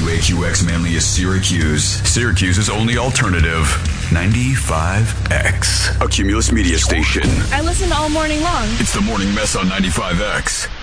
WAQX Manlius Syracuse. Syracuse's only alternative. 95X. A Cumulus media station. I listen all morning long. It's the Morning Mess on 95X.